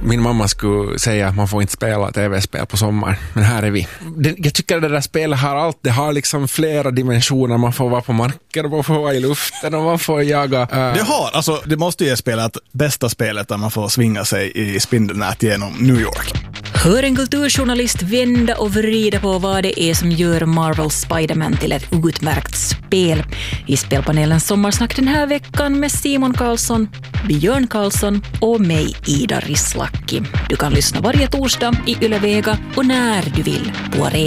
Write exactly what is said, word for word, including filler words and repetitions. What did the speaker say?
min mamma skulle säga att man får inte spela tv-spel på sommaren, men här är vi. Det, jag tycker att det där spelet har allt, det har liksom flera dimensioner, man får vara på marken, man får vara i luften och man får jaga. Uh... Det har, alltså det måste ju spelat bästa spelet där man får svinga sig i spindelnät genom New York. Hör en kulturjournalist vända och vrida på vad det är som gör Marvel Spider-Man till ett utmärkt spel. I spelpanelens sommarsnack den här veckan med Simon Karlsson, Björn Karlsson och mig, Ida Rislaki. Du kan lyssna varje torsdag i Yle Vega och när du vill på